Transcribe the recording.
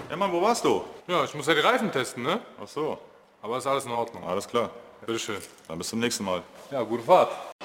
Ja, Mann, wo warst du? Ja, ich muss ja die Reifen testen, ne? Ach so, Aber ist alles in Ordnung. alles klar. Bitteschön. Dann bis zum nächsten Mal. Ja, gute Fahrt.